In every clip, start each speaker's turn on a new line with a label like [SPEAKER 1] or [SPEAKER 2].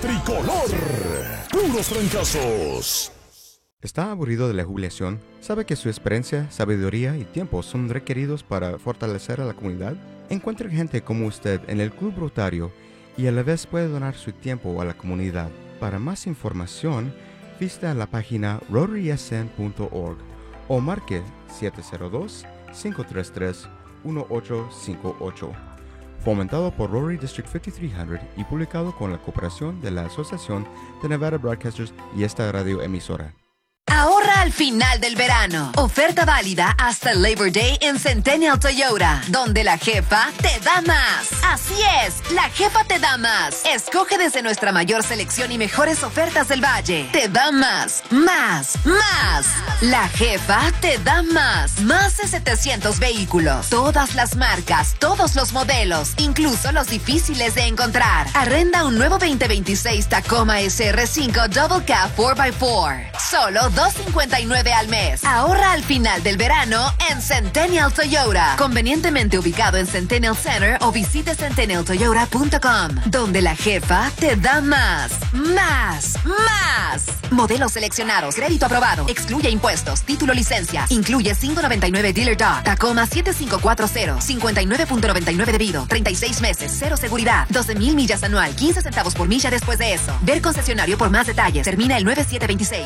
[SPEAKER 1] Tricolor, puros trancazos.
[SPEAKER 2] ¿Está aburrido de la jubilación? ¿Sabe que su experiencia, sabiduría y tiempo son requeridos para fortalecer a la comunidad? Encuentre gente como usted en el Club Rotario y a la vez puede donar su tiempo a la comunidad. Para más información, visita la página rotarysn.org o marque 702-533-1858. Fomentado por Rotary District 5300 y publicado con la cooperación de la Asociación de Nevada Broadcasters y esta radio emisora.
[SPEAKER 3] Ahorra al final del verano. Oferta válida hasta Labor Day en Centennial Toyota, donde la jefa te da más. Así es, la jefa te da más. Escoge desde nuestra mayor selección y mejores ofertas del valle. Te da más, más, más. La jefa te da más. Más de 700 vehículos. Todas las marcas, todos los modelos, incluso los difíciles de encontrar. Arrenda un nuevo 2026 Tacoma SR5 Double Cab 4x4. Solo $2.59 al mes. Ahorra al final del verano en Centennial Toyota. Convenientemente ubicado en Centennial Center o visite centennialtoyota.com, donde la jefa te da más, más, más. Modelos seleccionados, crédito aprobado, excluye impuestos, título, licencia, incluye $5.99 Dealer Dog, Tacoma 7540, 59.99 debido, 36 meses, cero seguridad, 12,000 millas anual, 15 centavos por milla después de eso. Ver concesionario por más detalles. Termina el 9726.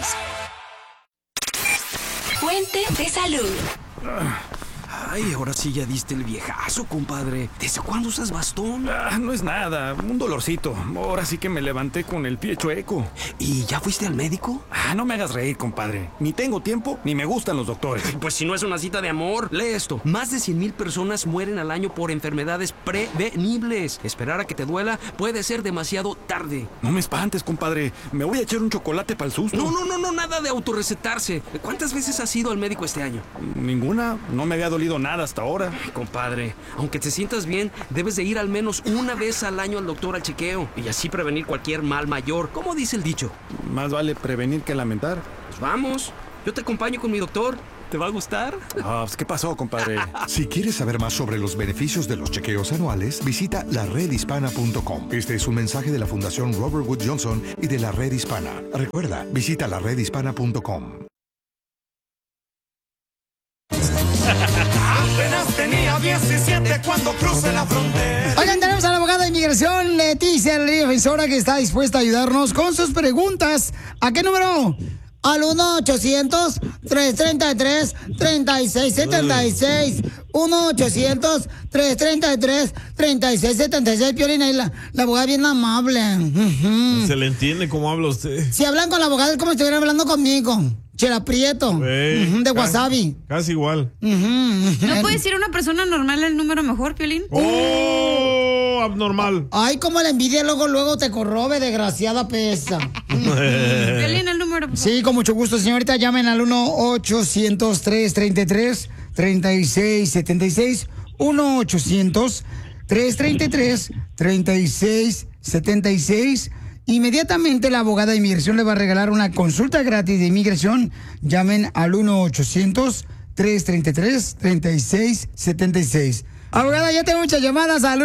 [SPEAKER 4] Fuente de salud.
[SPEAKER 5] Ay, ahora sí ya diste el viejazo, compadre. ¿Desde cuándo usas bastón?
[SPEAKER 6] No es nada, un dolorcito. Ahora sí que me levanté con el pie chueco.
[SPEAKER 5] ¿Y ya fuiste al médico?
[SPEAKER 6] No me hagas reír, compadre. Ni tengo tiempo, ni me gustan los doctores.
[SPEAKER 5] Pues si no es una cita de amor, lee esto. Más de 100,000 personas mueren al año por enfermedades prevenibles. Esperar a que te duela puede ser demasiado tarde.
[SPEAKER 6] No me espantes, compadre. Me voy a echar un chocolate para el susto.
[SPEAKER 5] No, nada de autorrecetarse. ¿Cuántas veces has ido al médico este año?
[SPEAKER 6] Ninguna. No me había dolido nada hasta ahora.
[SPEAKER 5] Compadre, aunque te sientas bien, debes de ir al menos una vez al año al doctor al chequeo y así prevenir cualquier mal mayor. ¿Cómo dice el dicho?
[SPEAKER 6] Más vale prevenir que lamentar.
[SPEAKER 5] Pues vamos, yo te acompaño con mi doctor. ¿Te va a gustar?
[SPEAKER 6] Pues, ¿qué pasó, compadre?
[SPEAKER 1] Si quieres saber más sobre los beneficios de los chequeos anuales, visita laredhispana.com. Este es un mensaje de la Fundación Robert Wood Johnson y de la Red Hispana. Recuerda, visita laredhispana.com.
[SPEAKER 7] Apenas tenía 17 cuando crucé la frontera.
[SPEAKER 8] Oigan, tenemos a la abogada de inmigración, Leticia, la defensora, que está dispuesta a ayudarnos con sus preguntas. ¿A qué número? Al 1-800-333-3676. 1-800-333-3676. Piolina, la abogada bien amable.
[SPEAKER 9] Se le entiende cómo habla usted.
[SPEAKER 8] Si hablan con la abogada es como si estuvieran hablando conmigo. Chela Prieto, de wasabi.
[SPEAKER 9] Casi igual.
[SPEAKER 10] ¿No puede decir una persona normal el número mejor, Piolín?
[SPEAKER 9] ¡Oh! Abnormal.
[SPEAKER 8] Ay, como la envidia luego te corrobe, desgraciada pesa.
[SPEAKER 10] Piolín, el número, por favor.
[SPEAKER 8] Sí, con mucho gusto, señorita. Llamen al 1-800-333-3676. 1-800-333-3676. Inmediatamente la abogada de inmigración le va a regalar una consulta gratis de inmigración. Llamen al 1-800-333-3676. Abogada, ya tengo muchas llamadas al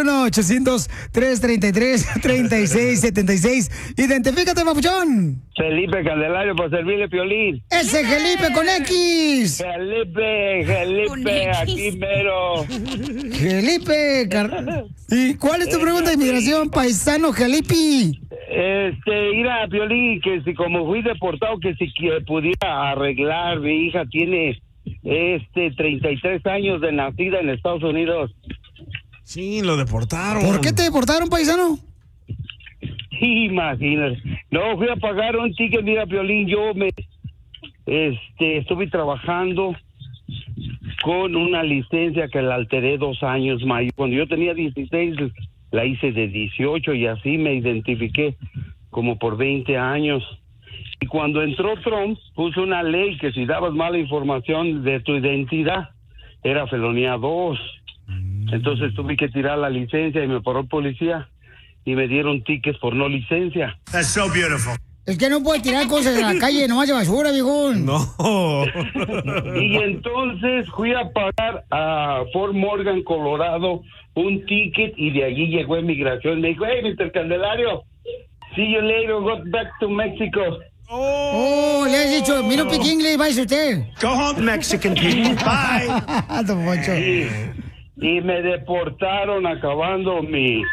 [SPEAKER 8] 1-800-333-3676. Identifícate, papuchón.
[SPEAKER 11] Felipe Candelario, por servirle, Piolín.
[SPEAKER 8] Ese Felipe con X.
[SPEAKER 11] Felipe, aquí mero.
[SPEAKER 8] Felipe, ¿y cuál es tu pregunta de inmigración, paisano Felipe?
[SPEAKER 11] Mira, Piolín, que si como fui deportado, que si pudiera arreglar, mi hija tiene 33 años de nacida en Estados Unidos.
[SPEAKER 9] Sí, lo deportaron.
[SPEAKER 8] ¿Por qué te deportaron, paisano?
[SPEAKER 11] Imagínate. No, fui a pagar un ticket, mira, Piolín, yo estuve trabajando con una licencia que la alteré 2 años mayor. Cuando yo tenía 16, la hice de 18 y así me identifiqué como por 20 años. Y cuando entró Trump, puso una ley que si dabas mala información de tu identidad, era felonía 2. Entonces tuve que tirar la licencia y me paró el policía y me dieron tickets por no licencia.
[SPEAKER 7] That's so beautiful.
[SPEAKER 8] Es que no puede tirar cosas en la calle, nomás de basura, viejón.
[SPEAKER 9] No.
[SPEAKER 11] Y entonces fui a pagar a Fort Morgan, Colorado, un ticket y de allí llegó inmigración. Me dijo, hey, Mr. Candelario, See you later, go back to Mexico.
[SPEAKER 8] Oh, le has dicho, mira pick English, vaya usted.
[SPEAKER 7] Go home, Mexican people. Bye.
[SPEAKER 8] Don Poncho.
[SPEAKER 11] Y me deportaron acabando mi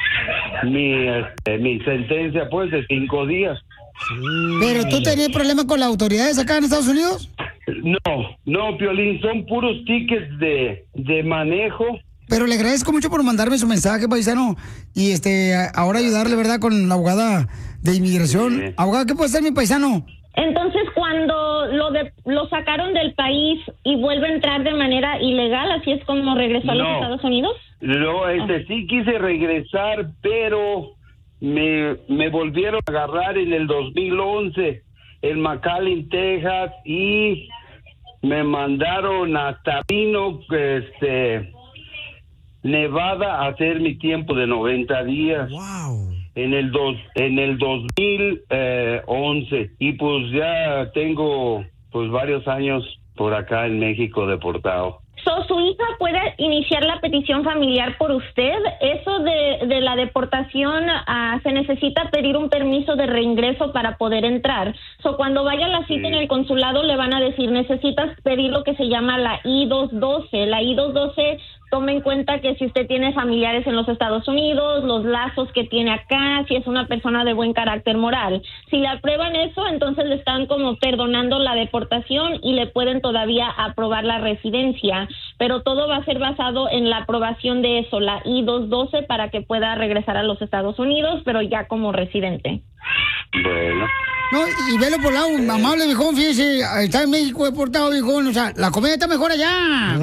[SPEAKER 11] sentencia, pues, de 5 días.
[SPEAKER 8] ¿Pero tú tenías problemas con las autoridades acá en Estados Unidos?
[SPEAKER 11] No, Piolín, son puros tickets de manejo.
[SPEAKER 8] Pero le agradezco mucho por mandarme su mensaje, paisano. Y ahora ayudarle, ¿verdad?, con la abogada de inmigración. Sí. Abogada, ¿qué puede ser mi paisano?
[SPEAKER 12] Entonces, cuando lo sacaron del país y vuelve a entrar de manera ilegal, ¿así es como regresó a los Estados Unidos?
[SPEAKER 11] No, sí quise regresar, pero me volvieron a agarrar en el 2011 en McAllen, Texas, y me mandaron hasta Reno, Nevada, a hacer mi tiempo de 90 días.
[SPEAKER 9] Wow.
[SPEAKER 11] En el 2011, y pues ya tengo pues varios años por acá en México deportado.
[SPEAKER 12] ¿Su hija puede iniciar la petición familiar por usted? Eso de la deportación, se necesita pedir un permiso de reingreso para poder entrar. Cuando vaya a la cita en el consulado le van a decir, necesitas pedir lo que se llama la I-212. La I-212 toma en cuenta que si usted tiene familiares en los Estados Unidos, los lazos que tiene acá, si es una persona de buen carácter moral. Si le aprueban eso, entonces le están como perdonando la deportación y le pueden todavía aprobar la residencia. Pero todo va a ser basado en la aprobación de eso, la I-212, para que pueda regresar a los Estados Unidos, pero ya como residente.
[SPEAKER 11] Bueno.
[SPEAKER 8] No, y velo por lado, amable, viejón, fíjese, está en México deportado, viejón, o sea, la comida está mejor allá.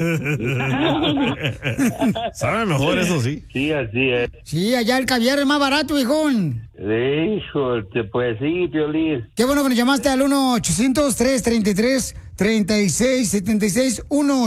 [SPEAKER 9] Sabe mejor, eso sí.
[SPEAKER 11] Sí, así es.
[SPEAKER 8] Sí, allá el caviar es más barato, viejón.
[SPEAKER 11] Hijo, pues sí, Piolín.
[SPEAKER 8] Qué bueno que nos llamaste al 1-800-333-3676,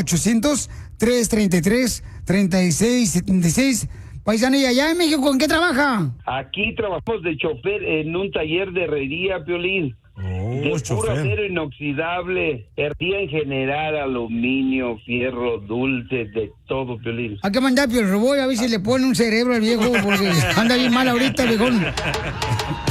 [SPEAKER 8] 1-800-333-3676. Paisano, ¿y allá en México con qué trabaja?
[SPEAKER 11] Aquí trabajamos de chofer en un taller de herrería, Piolín. De puro acero inoxidable, herrería en general, aluminio, fierro, dulces, de todo, Piolín.
[SPEAKER 8] Hay que mandar Piolín Roboy a ver si le pone un cerebro al viejo, porque anda bien mal ahorita, viejón.